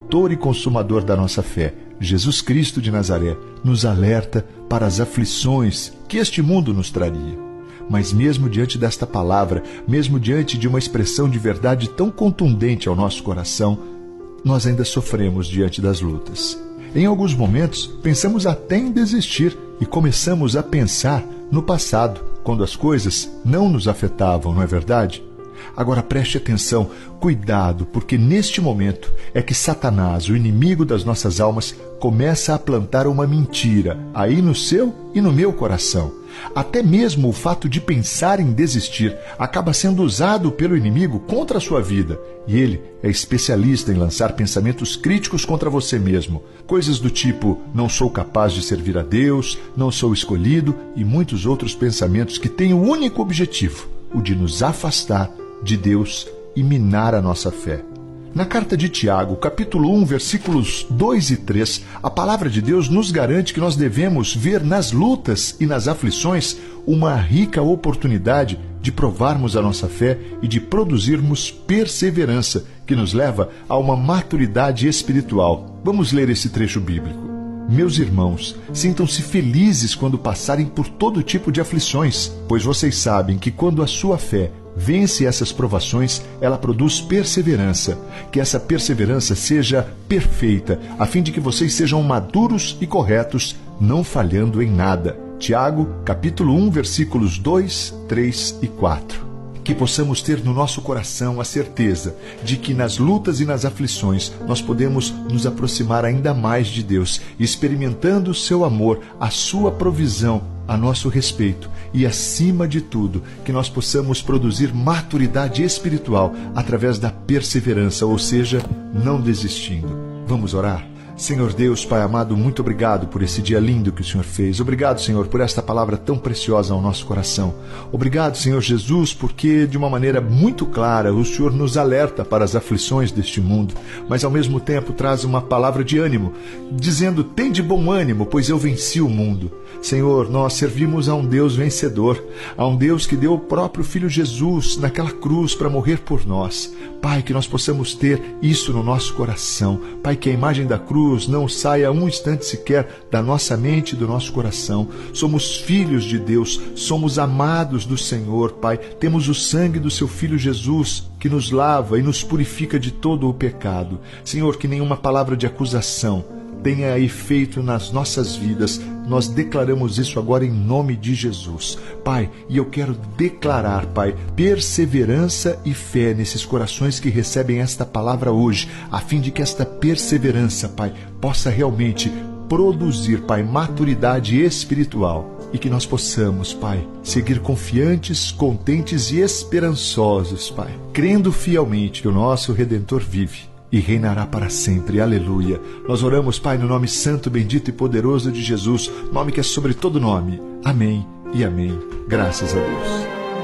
autor e consumador da nossa fé, Jesus Cristo de Nazaré, nos alerta para as aflições que este mundo nos traria. Mas mesmo diante desta palavra, mesmo diante de uma expressão de verdade tão contundente ao nosso coração, nós ainda sofremos diante das lutas. Em alguns momentos, pensamos até em desistir e começamos a pensar no passado, quando as coisas não nos afetavam, não é verdade? Agora preste atenção, cuidado, porque neste momento é que Satanás, o inimigo das nossas almas, começa a plantar uma mentira aí no seu e no meu coração. Até mesmo o fato de pensar em desistir acaba sendo usado pelo inimigo contra a sua vida. E ele é especialista em lançar pensamentos críticos contra você mesmo. Coisas do tipo, não sou capaz de servir a Deus, não sou escolhido e muitos outros pensamentos que têm o único objetivo, o de nos afastar de Deus e minar a nossa fé. Na carta de Tiago, capítulo 1, versículos 2 e 3, a palavra de Deus nos garante que nós devemos ver nas lutas e nas aflições uma rica oportunidade de provarmos a nossa fé e de produzirmos perseverança, que nos leva a uma maturidade espiritual. Vamos ler esse trecho bíblico. Meus irmãos, sintam-se felizes quando passarem por todo tipo de aflições, pois vocês sabem que quando a sua fé vence essas provações, ela produz perseverança. Que essa perseverança seja perfeita, a fim de que vocês sejam maduros e corretos, não falhando em nada. Tiago, capítulo 1, versículos 2, 3 e 4. Que possamos ter no nosso coração a certeza de que nas lutas e nas aflições nós podemos nos aproximar ainda mais de Deus, experimentando o seu amor, a sua provisão a nosso respeito e, acima de tudo, que nós possamos produzir maturidade espiritual através da perseverança, ou seja, não desistindo. Vamos orar? Senhor Deus, Pai amado, muito obrigado por esse dia lindo que o Senhor fez. Obrigado, Senhor, por esta palavra tão preciosa ao nosso coração. Obrigado, Senhor Jesus, porque de uma maneira muito clara o Senhor nos alerta para as aflições deste mundo, mas ao mesmo tempo traz uma palavra de ânimo, dizendo: tende bom ânimo, pois eu venci o mundo. Senhor, nós servimos a um Deus vencedor, a um Deus que deu o próprio Filho Jesus naquela cruz para morrer por nós. Pai, que nós possamos ter isso no nosso coração. Pai, que a imagem da cruz não saia um instante sequer da nossa mente e do nosso coração. Somos filhos de Deus, somos amados do Senhor, Pai. Temos o sangue do seu Filho Jesus que nos lava e nos purifica de todo o pecado. Senhor, que nenhuma palavra de acusação tenha efeito nas nossas vidas. Nós declaramos isso agora em nome de Jesus. Pai, e eu quero declarar, Pai, perseverança e fé nesses corações que recebem esta palavra hoje, a fim de que esta perseverança, Pai, possa realmente produzir, Pai, maturidade espiritual e que nós possamos, Pai, seguir confiantes, contentes e esperançosos, Pai, crendo fielmente que o nosso Redentor vive e reinará para sempre. Aleluia. Nós oramos, Pai, no nome santo, bendito e poderoso de Jesus, nome que é sobre todo nome. Amém e amém. Graças a Deus.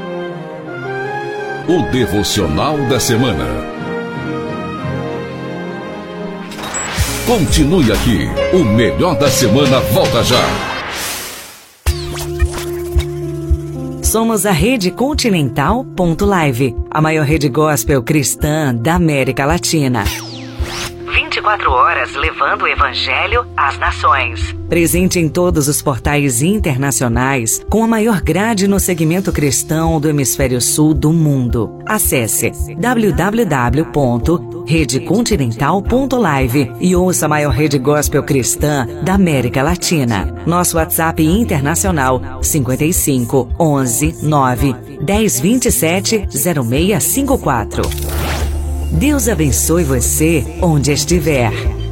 O Devocional da Semana. Continue aqui. O melhor da semana volta já. Somos a Rede Continental.live, a maior rede gospel cristã da América Latina. 24 horas levando o Evangelho às nações. Presente em todos os portais internacionais, com a maior grade no segmento cristão do hemisfério sul do mundo. Acesse www.redecontinental.live e ouça a maior rede gospel cristã da América Latina. Nosso WhatsApp internacional 55 11 9 10 27 0654. Deus abençoe você onde estiver.